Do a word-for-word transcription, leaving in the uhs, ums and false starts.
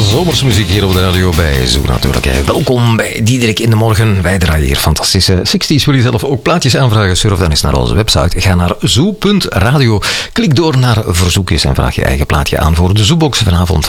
zomerse muziek hier op de radio bij Zoo natuurlijk. Welkom bij Diederik in de Morgen. Wij draaien hier fantastische zestig's. Wil je zelf ook plaatjes aanvragen? Surf dan eens naar onze website. Ga naar zoo punt radio. Klik door naar verzoekjes en vraag je eigen plaatje aan voor de Zoobox vanavond.